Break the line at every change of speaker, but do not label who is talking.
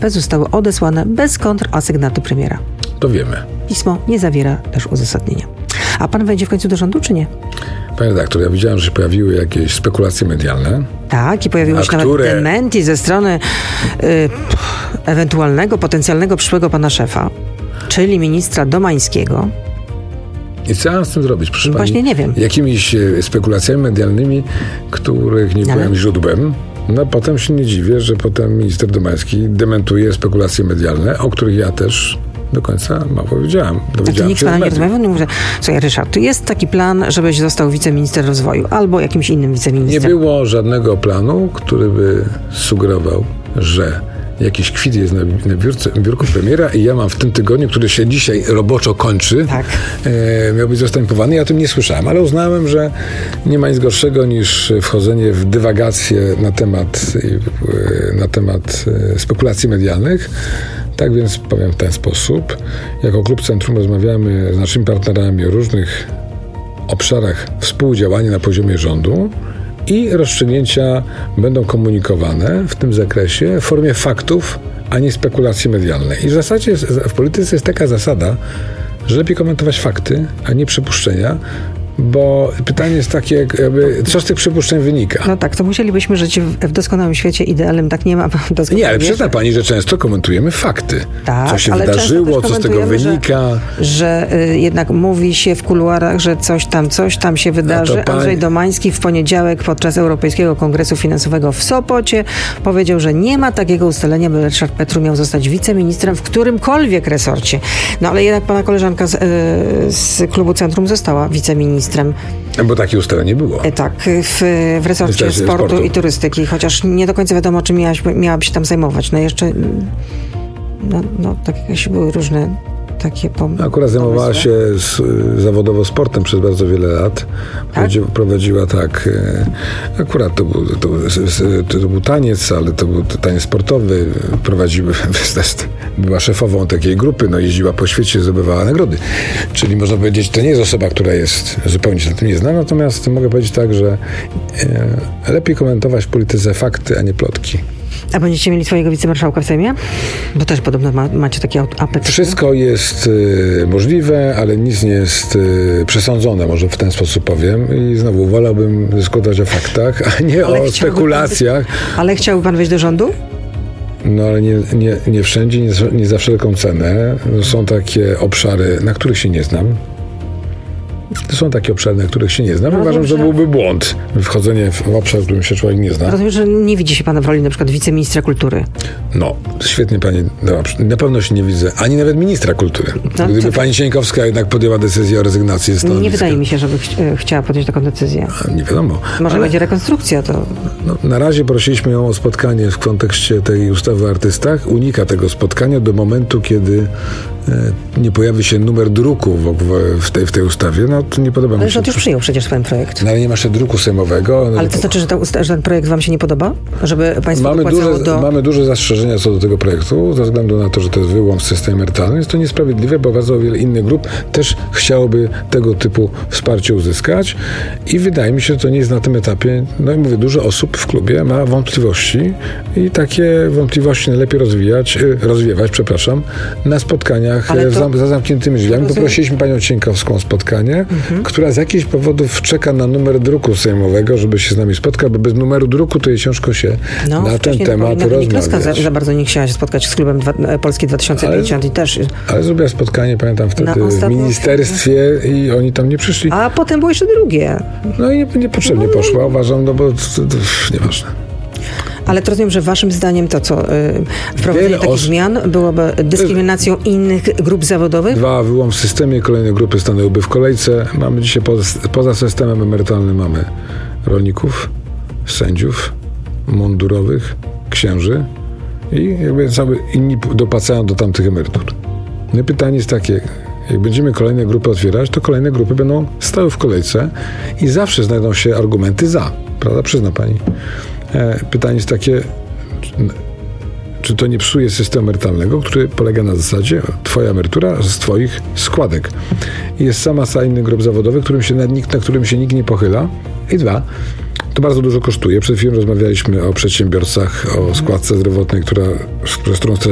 NBP zostały odesłane bez kontrasygnatu premiera.
To wiemy.
Pismo nie zawiera też uzasadnienia. A pan wejdzie w końcu do rządu, czy nie?
Panie redaktor, ja widziałem, że się pojawiły jakieś spekulacje medialne.
Tak, i pojawiły się nawet dementi ze strony ewentualnego, potencjalnego przyszłego pana szefa, czyli ministra Domańskiego.
I co ja mam z tym zrobić, proszę pani?
Właśnie nie wiem.
Jakimiś spekulacjami medialnymi, których nie byłem źródłem. No potem się nie dziwię, że potem minister Domański dementuje spekulacje medialne, o których ja też do końca mało wiedziałem.
Znaczy, nikt pana nie rozmawiał, nie mówi, słuchaj Ryszard, tu jest taki plan, żebyś został wiceminister rozwoju albo jakimś innym wiceministrem.
Nie było żadnego planu, który by sugerował, że jakiś kwit jest na biurku premiera i ja mam w tym tygodniu, który się dzisiaj roboczo kończy, tak. Miał być zastępowany. Ja o tym nie słyszałem, ale uznałem, że nie ma nic gorszego niż wchodzenie w dywagacje na temat spekulacji medialnych. Tak więc powiem w ten sposób. Jako Klub Centrum rozmawiamy z naszymi partnerami o różnych obszarach współdziałania na poziomie rządu i rozstrzygnięcia będą komunikowane w tym zakresie w formie faktów, a nie spekulacji medialnej. I w zasadzie w polityce jest taka zasada, że lepiej komentować fakty, a nie przypuszczenia, bo pytanie jest takie, jakby, co z tych przypuszczeń wynika?
No tak, to musielibyśmy żyć w doskonałym świecie idealnym, tak nie ma.
Nie, ale przyzna pani, że często komentujemy fakty.
Tak,
co się wydarzyło, co z tego wynika.
Że jednak mówi się w kuluarach, że coś tam się wydarzy. Andrzej Domański w poniedziałek podczas Europejskiego Kongresu Finansowego w Sopocie powiedział, że nie ma takiego ustalenia, by Ryszard Petru miał zostać wiceministrem w którymkolwiek resorcie. No ale jednak pana koleżanka z Klubu Centrum została wiceministrem.
Bo takie ustalenie było.
Tak, w resorcie sportu i turystyki, chociaż nie do końca wiadomo, czym miałaby się tam zajmować. No jeszcze, tak jakieś były różne takie pomysły.
Akurat zajmowała się zawodowo sportem przez bardzo wiele lat. Tak? Prowadziła akurat to był taniec, ale to był taniec sportowy. Była szefową takiej grupy, jeździła po świecie, zdobywała nagrody. Czyli można powiedzieć, to nie jest osoba, która zupełnie się na tym nie zna, natomiast mogę powiedzieć tak, że lepiej komentować w polityce fakty, a nie plotki.
A będziecie mieli swojego wicemarszałka w Sejmie? Bo też podobno macie takie apetyty.
Wszystko jest możliwe, ale nic nie jest przesądzone, może w ten sposób powiem. I znowu wolałbym dyskutować o faktach, a nie o spekulacjach.
Ale chciałby pan wejść do rządu?
No ale nie wszędzie, nie za wszelką cenę. Są takie obszary, na których się nie znam. To są takie obszary, na których się nie znam. Uważam, że byłby błąd wchodzenie w obszar, w którym się człowiek nie zna.
Rozumiem, że nie widzi się pan w roli na przykład wiceministra kultury. No,
świetnie pani dała. Na pewno się nie widzę, ani nawet ministra kultury. Gdyby pani Sieńkowska jednak podjęła decyzję o rezygnacji ze stanowiska.
Nie wydaje mi się, żeby chciała podjąć taką decyzję.
Nie wiadomo.
Może będzie rekonstrukcja, to...
Na razie prosiliśmy ją o spotkanie w kontekście tej ustawy o artystach. Unika tego spotkania do momentu, kiedy nie pojawi się numer druku w tej ustawie. To nie podoba mi się.
Ale rząd już przyjął przecież swój projekt.
No ale nie ma jeszcze druku sejmowego.
Ale to znaczy, że ten projekt wam się nie podoba? Żeby państwo
Mamy duże zastrzeżenia co do tego projektu, ze względu na to, że to jest wyłom z systemu emerytalnym. Jest to niesprawiedliwe, bo bardzo wiele innych grup też chciałoby tego typu wsparcie uzyskać i wydaje mi się, że to nie jest na tym etapie. Dużo osób w klubie ma wątpliwości i takie wątpliwości najlepiej rozwiewać na spotkaniach za zamkniętymi drzwiami. Poprosiliśmy panią Cieńkowską o spotkanie, która z jakichś powodów czeka na numer druku sejmowego, żeby się z nami spotkać, bo bez numeru druku to jej ciężko się na ten temat rozmawiać.
Za bardzo nie chciała się spotkać z klubem Polski 2050 i też...
Ale zrobiła spotkanie, pamiętam wtedy w ministerstwie i oni tam nie przyszli.
A potem było jeszcze drugie.
No i niepotrzebnie poszła, uważam, bo nieważne.
Ale to rozumiem, że waszym zdaniem to, co wprowadzenie takich zmian byłoby dyskryminacją innych grup zawodowych?
Wyłom w systemie, kolejne grupy stanęłyby w kolejce. Mamy dzisiaj poza systemem emerytalnym mamy rolników, sędziów, mundurowych, księży i inni dopłacają do tamtych emerytur. No i pytanie jest takie, jak będziemy kolejne grupy otwierać, to kolejne grupy będą stały w kolejce i zawsze znajdą się argumenty za. Prawda? Przyzna pani. Pytanie jest takie, czy to nie psuje systemu emerytalnego, który polega na zasadzie twoja emerytura z twoich składek. I jest masa innych grup zawodowych, na którym się nikt nie pochyla. I to bardzo dużo kosztuje. Przed chwilą rozmawialiśmy o przedsiębiorcach, o składce zdrowotnej, z którą